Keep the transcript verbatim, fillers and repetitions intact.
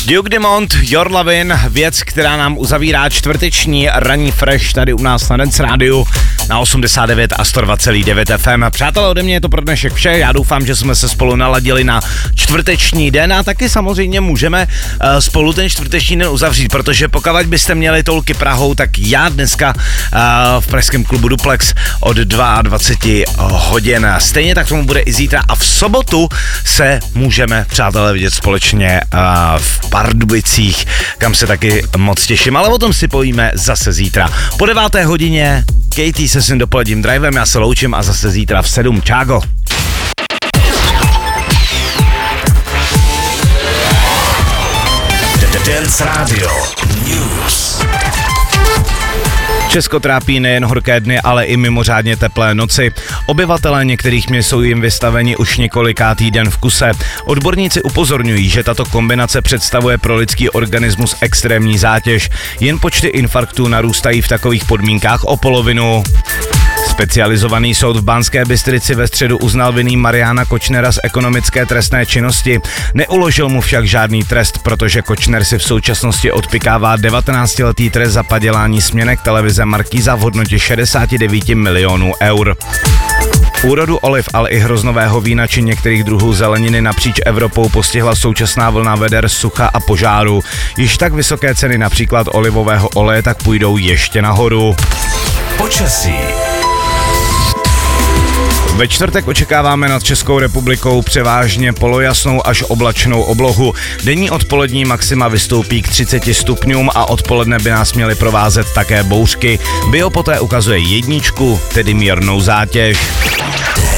Duke Dumont, Your Lovin', věc, která nám uzavírá čtvrteční ranní fresh tady u nás na Dance Rádiu na osmdesát devět a sto dva celá devět F M. Přátelé, ode mě je to pro dnešek vše. Já doufám, že jsme se spolu naladili na čtvrteční den a taky samozřejmě můžeme uh, spolu ten čtvrteční den uzavřít, protože pokud byste měli toulky Prahou, tak já dneska uh, v pražském klubu Duplex od dvacet dva hodin. Stejně tak tomu bude i zítra a v sobotu se můžeme, přátelé, vidět společně uh, v Pardubicích, kam se taky moc těším, ale o tom si povíme zase zítra. Po deváté hodině Katie se svým dopoledním drivem, já se loučím a zase zítra v sedm. Čágo. Dance Radio News. Česko trápí nejen horké dny, ale i mimořádně teplé noci. Obyvatelé některých měst jsou jim vystaveni už několikátý den v kuse. Odborníci upozorňují, že tato kombinace představuje pro lidský organismus extrémní zátěž. Jen počty infarktů narůstají v takových podmínkách o polovinu. Specializovaný soud v Banské Bystrici ve středu uznal vinným Mariana Kočnera z ekonomické trestné činnosti. Neuložil mu však žádný trest, protože Kočner si v současnosti odpykává devatenáctiletý trest za padělání směnek televize Markíza v hodnotě šedesát devět milionů eur. Úrodu oliv, ale i hroznového vína či některých druhů zeleniny napříč Evropou postihla současná vlna veder, sucha a požáru. Již tak vysoké ceny například olivového oleje tak půjdou ještě nahoru. Počasí. Ve čtvrtek očekáváme nad Českou republikou převážně polojasnou až oblačnou oblohu. Denní odpolední maxima vystoupí k třiceti stupňům a odpoledne by nás měly provázet také bouřky. Bio poté ukazuje jedničku, tedy mírnou zátěž.